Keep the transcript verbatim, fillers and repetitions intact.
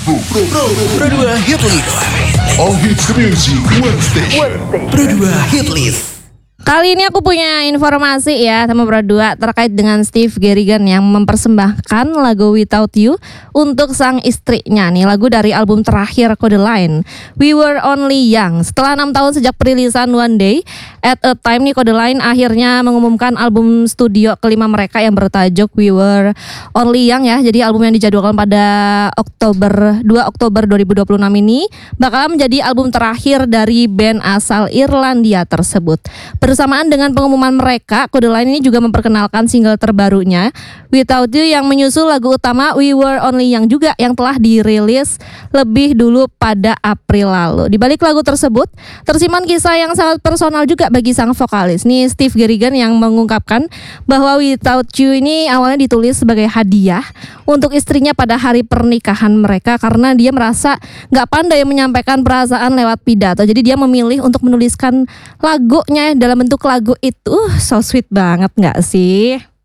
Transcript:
Pro, Pro, Pro dua Hit List. All hits music, one station. Pro dua Hit List. Kali ini aku punya informasi ya sama Pro dua terkait dengan Steve Garrigan yang mempersembahkan lagu Without You untuk sang istrinya nih, lagu dari album terakhir Kodaline, We Were Only Young. Setelah enam tahun sejak perilisan One Day at a Time nih, Kodaline akhirnya mengumumkan album studio kelima mereka yang bertajuk We Were Only Young ya. Jadi album yang dijadwalkan pada Oktober dua Oktober dua ribu dua puluh enam ini bakal menjadi album terakhir dari band asal Irlandia tersebut. Bersamaan dengan pengumuman mereka, Kodaline ini juga memperkenalkan single terbarunya Without You yang menyusul lagu utama We Were Only Young juga yang telah dirilis lebih dulu pada April lalu. Di balik lagu tersebut tersimpan kisah yang sangat personal juga bagi sang vokalis nih, Steve Garrigan, yang mengungkapkan bahwa Without You ini awalnya ditulis sebagai hadiah untuk istrinya pada hari pernikahan mereka karena dia merasa gak pandai menyampaikan perasaan lewat pidato. Jadi dia memilih untuk menuliskan lagunya dalam bentuk lagu itu. So sweet banget gak sih?